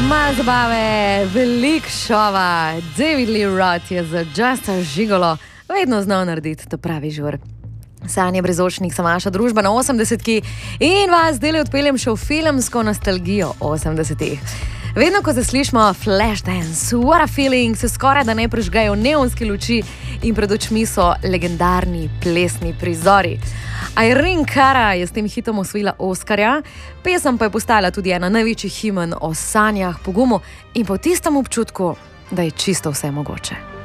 Malo zabave, veliko šova. David Lee Roth je za Just a Gigolo vedno znal narediti to pravi žur. Sanje Brezočnik so vaša družba na 80-ki in vas zdaj odpeljem še v filmsko nostalgijo 80-ih. Vedno, ko zaslišimo Flashdance, What a Feeling, se skoraj da ne prižgajo neonske luči in pred očmi so legendarni plesni prizori. Irene Cara je s tem hitom osvojila Oskarja, pesem pa je postala tudi ena največjih himen o sanjah, pogumu in po tistem občutku, da je čisto vse mogoče.